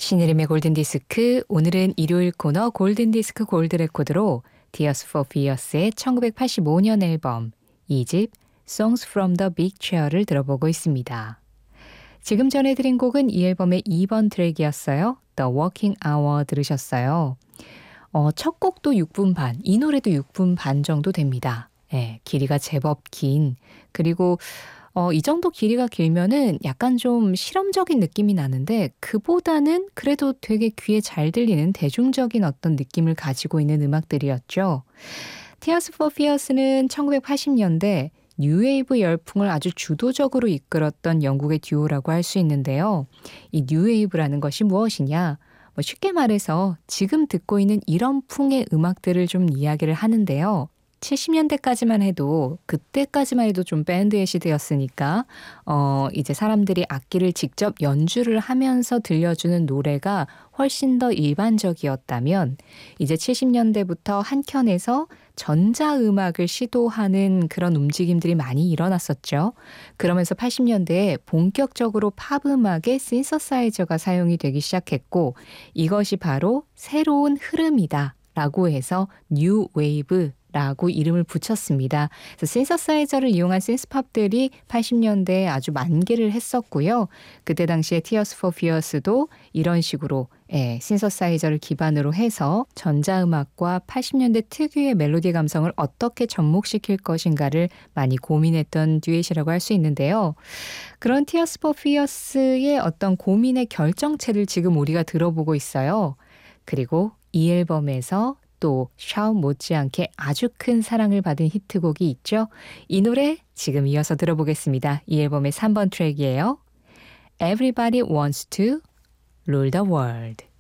신혜림의 골든디스크, 오늘은 일요일 코너 골든디스크 골드레코드로 Tears for Fears의 1985년 앨범 2집 Songs from the Big Chair를 들어보고 있습니다. 지금 전해드린 곡은 이 앨범의 2번 트랙이었어요. The Working Hour 들으셨어요. 첫 곡도 6분 반, 이 노래도 6분 반 정도 됩니다. 길이가 제법 긴, 그리고 이 정도 길이가 길면은 약간 좀 실험적인 느낌이 나는데 그보다는 그래도 되게 귀에 잘 들리는 대중적인 어떤 느낌을 가지고 있는 음악들이었죠. Tears for Fears는 1980년대 뉴웨이브 열풍을 아주 주도적으로 이끌었던 영국의 듀오라고 할 수 있는데요. 이 뉴웨이브라는 것이 무엇이냐? 쉽게 말해서 지금 듣고 있는 이런 풍의 음악들을 좀 이야기를 하는데요. 70년대까지만 해도 그때까지만 해도 좀 밴드의 시대였으니까 이제 사람들이 악기를 직접 연주를 하면서 들려주는 노래가 훨씬 더 일반적이었다면 이제 70년대부터 한켠에서 전자음악을 시도하는 그런 움직임들이 많이 일어났었죠. 그러면서 80년대에 본격적으로 팝음악에 신서사이저가 사용이 되기 시작했고 이것이 바로 새로운 흐름이다 라고 해서 뉴 웨이브 라고 이름을 붙였습니다. 그래서 신서사이저를 이용한 신스팝들이 80년대에 아주 만개를 했었고요. 그때 당시에 Tears for Fears도 이런 식으로 신서사이저를 기반으로 해서 전자음악과 80년대 특유의 멜로디 감성을 어떻게 접목시킬 것인가를 많이 고민했던 듀엣이라고 할 수 있는데요. 그런 Tears for Fears의 어떤 고민의 결정체를 지금 우리가 들어보고 있어요. 그리고 이 앨범에서 또 샤운 못지않게 아주 큰 사랑을 받은 히트곡이 있죠. 이 노래 지금 이어서 들어보겠습니다. 이 앨범의 3번 트랙이에요. Everybody wants to rule the world.